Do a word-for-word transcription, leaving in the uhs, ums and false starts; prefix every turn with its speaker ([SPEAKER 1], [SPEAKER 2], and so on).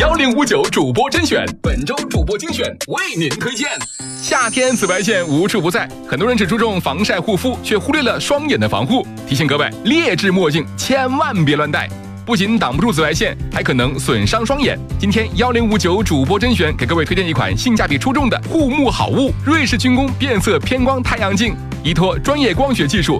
[SPEAKER 1] 幺零五九主播甄选，本周主播精选为您推荐。夏天紫外线无处不在，很多人只注重防晒护肤，却忽略了双眼的防护。提醒各位，劣质墨镜千万别乱戴，不仅挡不住紫外线，还可能损伤双眼。今天幺零五九主播甄选给各位推荐一款性价比出众的护目好物——瑞士军工变色偏光太阳镜，依托专业光学技术，